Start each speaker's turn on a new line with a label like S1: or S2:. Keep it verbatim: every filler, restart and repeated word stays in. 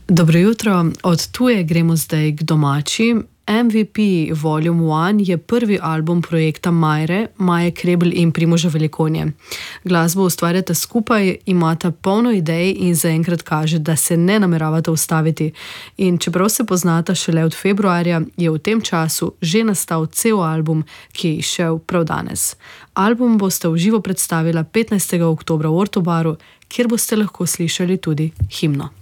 S1: Dobro jutro, od tuje gremo zdaj k domači. M V P Volume ena je prvi album projekta Majre, Maje Krebel in Primoža Velikonje. Glasbo ustvarjata skupaj, imata polno idej in zaenkrat kaže, da se ne nameravata ustaviti. In čeprav se poznata šele od februarja, je v tem času že nastal cel album, ki je izšel prav danes. Album boste v živo predstavila petnajstega oktobra v Ortobaru, kjer boste lahko slišali tudi himno.